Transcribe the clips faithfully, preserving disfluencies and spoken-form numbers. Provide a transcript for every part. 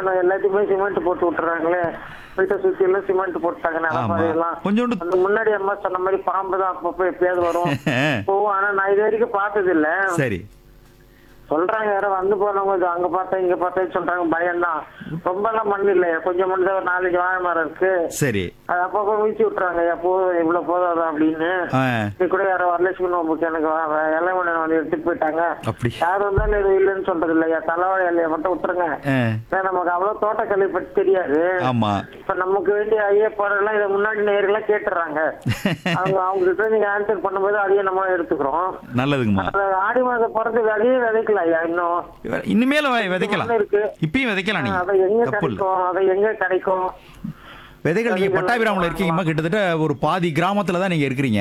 பண்ணணும், எல்லாத்தையுமே சிமெண்ட் போட்டு விட்டுறாங்களே, வீட்டை சுத்தி எல்லாம் சிமெண்ட் போட்டாங்க நடப்பாதையெல்லாம். கொஞ்சோண்டு அந்த முன்னாடி அம்மா சொன்ன மாதிரி பாம்பு தான் அப்பப்போ எப்பயாவது வரும் போகும். ஆனா நான் இது வரைக்கும் பார்த்தது இல்ல. சரி சொல்றாங்க யாரோ வந்து போனவங்க அங்க பார்த்தா இங்க பார்த்தா சொல்றாங்க, பயம்தான். ரொம்ப எல்லாம் மண் இல்லையா, கொஞ்சம் மண் தான், ஒரு நாலஞ்சு வாழை மரம் இருக்கு. சரி அது அப்பப்போ வீசி விட்டுறாங்க, எப்போ இவ்வளவு போதாது அப்படின்னு. ஆ, இது கூட யாரோ வரலட்சுமி நோம்புக்கு எனக்கு இலைமணி வந்து எடுத்துட்டு போயிட்டாங்க. அப்படி யாரும் வந்தாலும் எதுவும் இல்லைன்னு சொல்றது இல்லையா, தலைவாழை இலையை மட்டும் விட்டுருங்க. ஆ, ஏன்னா, நமக்கு அவ்வளவு தோட்டக்கலை பற்றி தெரியாது. ஆமா இப்ப நமக்கு வேண்டிய ஐயப்பாடு எல்லாம் இதை முன்னாடி நேரெல்லாம் கேட்டுறாங்க. அவங்க அவங்க கிட்ட நீங்க ஆன்சர் பண்ணும்போது அதையே நம்ம எடுத்துக்கிறோம். நல்லதுங்கம்மா. அந்த ஆடி மாதம் பிறகு அதையே விதைக்கலாம் ஐயா. இன்னும் இனிமேல வ- விதைக்கலாம், இருக்கு. இப்பயும் விதைக்கலாம். அதை நீங்க எங்க தப்பு இல்ல. கிடைக்கும், அதை எங்க கிடைக்கும்? விதைகள் நீங்க பட்டாபிராமல இருக்கீங்கம்மா, கிட்டத்தட்ட ஒரு பாதி கிராமத்துல தான் நீங்க இருக்கிறீங்க.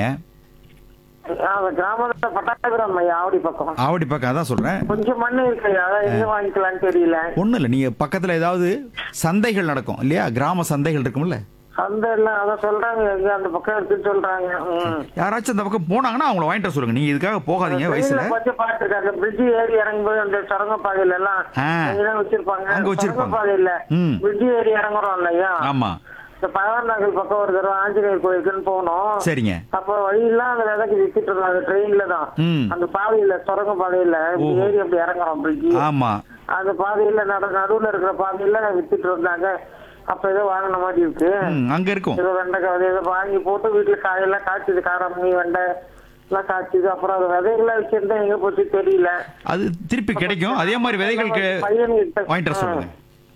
அந்த கிராமத்துல பட்டாபிராம ஐயா, ஆவடி பக்கம் ஆவடி பக்கம் அதான் சொல்றேன். கொஞ்சம் மண்ணு இருக்கு ஐயா, அதை எங்க வாங்கிக்கலாம்னு தெரியல. ஒண்ணும் இல்ல, நீங்க பக்கத்துல ஏதாவது சந்தைகள் நடக்கும் இல்லையா, கிராம சந்தைகள் இருக்கும்ல, அந்த எல்லாம் அத சொல்றாங்க, எங்க அந்த பக்கம் இருக்குன்னு சொல்றாங்க. ம். யாராச்சும் அந்த பக்கம் போனாங்கன்னா அவங்கள வாங்கிட்டு வர சொல்லுங்க. நீங்க இதுக்காக போகாதீங்க வயசுல. ட்ரெயின்ல கொஞ்சம் பாத்துருக்காங்க, பிரிட்ஜ் ஏறி இறங்கும்போது அந்த சுரங்க பாதையில எல்லாம் ஆ. அங்கதான் வச்சிருப்பாங்க. அங்க வச்சிருப்பாங்க. சுரங்க பாதையில ம். பிரிட்ஜ் ஏறி இறங்குறோம் இல்லையா, ஆமா இந்த பகவான் நகர் பக்கம் ஒரு தடவை ஆஞ்சநேயர் கோயிலுக்குன்னு போனோம். சரிங்க. அப்ப வழியெல்லாம் அந்த விதைக்கு வித்துட்டு இருந்தாங்க, ட்ரெயின்ல தான். ம். அந்த பாதையில சுரங்க பாதையில இப்படி ஓஹோ. ஏறி அப்படி இறங்குறோம் பிரிட்ஜ். ஆமா அந்த பாதையில நடு நடுவுல இருக்கிற பாதையில வித்துட்டு இருந்தாங்க. அப்ப ஏதோ வாங்கின மாதிரி இருக்கு. ம், அங்க இருக்கும். ஏதோ வெண்டைக்காய் விதை ஏதோ வாங்கி போட்டு வீட்டுல காயெல்லாம் காய்ச்சது, காரம் மீ வெண்டை எல்லாம் காய்ச்சது. அப்புறம் அது விதைகள்லாம் வச்சிருந்தா எங்க போச்சு தெரியல. அது திருப்பி கிடைக்கும். அதே மாதிரி விதைகள் கே- பையன் வாங்கிட்டு வர சொல்லுங்க.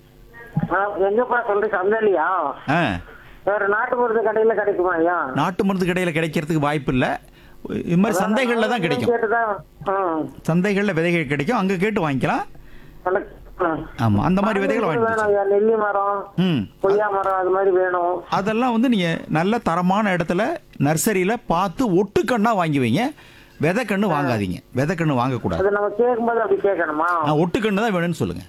எங்கப்பா சொல்றேன், சந்தையிலயா ஆ, வேற நாட்டு மருந்து கடையில கிடைக்குமா ஐயா? நாட்டு மருந்து கடையில கிடைக்கிறதுக்கு வாய்ப்பு இல்ல, இது மாதிரி சந்தைகள்ல தான் கிடைக்கும். கேட்டுதான். ம். சந்தைகள்ல விதைகள் கிடைக்கும், அங்க கேட்டு வாங்கிக்கலாம். எனக்கு- ம். ஆமா, அந்த மாதிரி விதைகளை வாங்கிட்டு வர வேணும் ஐயா, நெல்லி மரம், ம், கொய்யா மரம் அது மாதிரி வேணும். அதெல்லாம் வந்து நீங்க நல்ல தரமான இடத்துல நர்சரியில பார்த்து ஒட்டுக்கண்ணா வாங்கி வைங்க. விதைக்கண்ணு வாங்காதீங்க, விதைக்கண்ணு வாங்கக்கூடாது. அது நம்ம கேட்கும்போது அப்படி கேட்கணுமா? ஒட்டுக்கண்ணு தான் வேணும்னு சொல்லுங்க.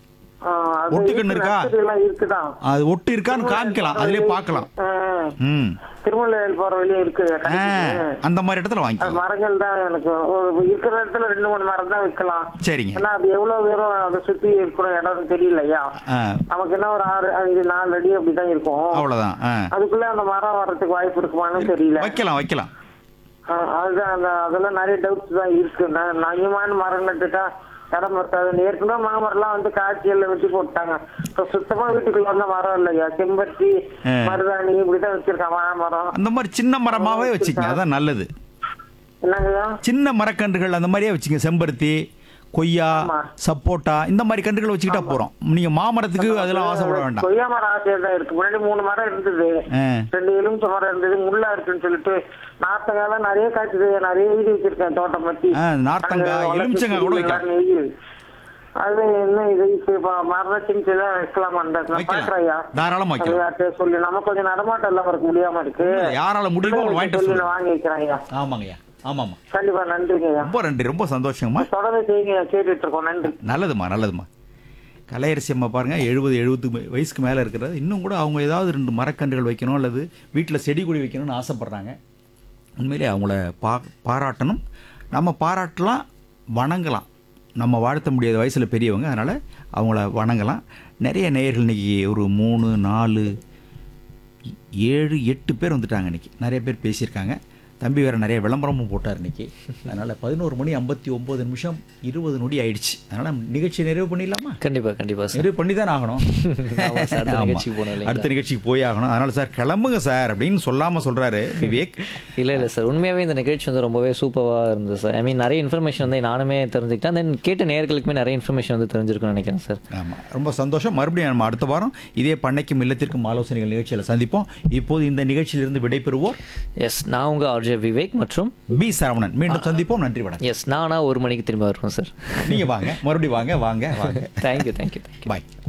ஆ, அது ஒட்டுக்கண்ணு இருக்கா? நர்சரி எல்லாம் இருக்குதான். அது ஒட்டு இருக்கான்னு காமிக்கலாம், அதுலயே பார்க்கலாம். ஆ, ம், திருமலையில் போற வழியே இருக்கு ஆ, கிடைக்குது. அந்த மாதிரி இடத்துல அது வாங்கிக்கலாம். மரங்கள் தான் எனக்கு ஒரு இருக்கிற இடத்துல ரெண்டு மூணு மரம் தான் விற்கலாம். சரிங்க. ஏன்னா அது எவ்வளவு தூரம் அதை சுத்தி இருக்கிற இடம் தெரியலையா. ஆ, நமக்கு என்ன ஒரு ஆறு அஞ்சு நாலு அடி அப்படிதான் இருக்கும். அவ்வளவுதான். ஆ, அதுக்குள்ள அந்த மரம் வர்றதுக்கு வாய்ப்பு இருக்குமான்னு தெரியல. வைக்கலாம் வைக்கலாம். ஆ, அதுதான் அந்த அதெல்லாம் நிறைய டவுட்ஸ் தான் இருக்கு. நான் நயமான மரம் நட்டுட்டா இடம் பத்தாது. ஏற்கனவே மாமரம்லாம் வந்து காய்ச்சியல்ல வெட்டி போட்டாங்க. இப்ப சுத்தமா வீட்டுக்குள்ள வந்த மரம் இல்லையா, செம்பருத்தி ஆ. மருதாணி இப்படிதான் வச்சிருக்கான் மாமரம். அந்த மாதிரி சின்ன மரமாவே வச்சுக்கங்க, அதான் நல்லது. என்னங்கய்யா? சின்ன மரக்கன்றுகள் அந்த மாதிரியே வச்சுங்க. செம்பருத்தி, கொய்யா, ஆமா. சப்போட்டா இந்த மாதிரி கன்றுகள் வச்சுக்கிட்டா போறோம். நீங்க மாமரத்துக்கு அதெல்லாம் ஆசைப்பட வேண்டாம். கொய்யா மரம் ஆசையா தான் இருக்கு. முன்னாடி மூணு மரம் இருந்தது, ஆ, ரெண்டு எலுமிச்சை மரம் இருந்தது, முள்ளா இருக்குன்னு சொல்லிட்டு நார்த்தங்காய் நிறைய காய்ச்சது. நிறைய வீடு வச்சிருக்கேன் தோட்டம் பத்தி. ஆ, நார்த்தங்காய், எலுமிச்சங்காய் கூட வைக்கலாம். அது என்ன இது இப்ப மரம் சின்னதான் வைக்கலாமா? வைக்கலாம், தாராளமா வைக்கலாம். சொல்லி நம்ம கொஞ்சம் நடமாட்டம் இல்லாம இருக்க முடியாம இருக்கு. யாரால முடியுமோ அவங்க வாங்கிட்டு சொல்லி சொல்லுங்க. நான் வாங்கி வைக்கிறேன் ஐயா. ஆமாங்கய்யா, ஆமாம்மா. கண்டிப்பா நன்றிங்க ஐயா. ரொம்ப நன்றி, ரொம்ப சந்தோஷங்கம்மா. தொடர்ந்து செய்யுங்க, கேட்டுட்டு இருக்கோம். நன்றி. நல்லதுமா நல்லதுமா. கலையரசி அம்மா பாருங்க, எழுபது எழுபது வயசுக்கு மேலே இருக்கிறது இன்னும் கூட அவங்க ஏதாவது ரெண்டு மரக்கன்றுகள் வைக்கணும் அல்லது வீட்டில் செடி கொடி வைக்கணும்னு ஆசைப்படுறாங்க. உண்மையிலே அவங்கள பா பாராட்டணும். நம்ம பாராட்டலாம், வணங்கலாம். நம்ம வாழ்த்த முடியாத வயசில் பெரியவங்க, அதனால் அவங்கள வணங்கலாம். நிறைய நேயர்கள் இன்றைக்கி ஒரு மூணு நாலு ஏழு எட்டு பேர் வந்துட்டாங்க. இன்றைக்கி நிறைய பேர் பேசியிருக்காங்க. தம்பி வேறு நிறைய விளம்பரமும் போட்டார் இன்றைக்கி. அதனால் பதினோரு மணி ஐம்பத்தி ஒம்பது நிமிஷம் இருபது நொடி ஆயிடுச்சு. அதனால் நிகழ்ச்சி நிறைவு பண்ணிடலாமா? கண்டிப்பாக கண்டிப்பாக சார், நிறைவு பண்ணி தான் ஆகணும். அடுத்த நிகழ்ச்சிக்கு போகணும். அடுத்த நிகழ்ச்சிக்கு போய் ஆகணும். அதனால் சார் கிளம்புங்க சார் அப்படின்னு சொல்லாமல் சொல்கிறாரு விவேக். இல்லை இல்லை சார், உண்மையாகவே இந்த நிகழ்ச்சி வந்து ரொம்பவே சூப்பராக இருந்தது சார். ஐ மீன் நிறைய இன்ஃபர்மேஷன் வந்து நானுமே தெரிஞ்சுக்கிட்டேன். தென் கேட்ட நேயர்களுக்குமே நிறைய இன்ஃபர்மேஷன் வந்து தெரிஞ்சிருக்குன்னு நினைக்கிறேன் சார். ஆமாம், ரொம்ப சந்தோஷம். மறுபடியும் நம்ம அடுத்த வாரம் இதே பண்ணைக்கும் இல்லத்திற்கும் ஆலோசனைகள் நிகழ்ச்சியில் சந்திப்போம். இப்போது இந்த நிகழ்ச்சியிலிருந்து விடைபெறுவோர் எஸ், நான் உங்கள் ஆர்ஜே விவேக் மற்றும் பி சரவணன். மீண்டும் சந்திப்போம். நன்றி, வணக்கம். எஸ், நானா ஒரு மணிக்கு திரும்ப வருவேன் சார். நீங்கள் வாங்க, மறுபடியும் வாங்க வாங்க வாங்க. Thank you thank you thank you. பாய்.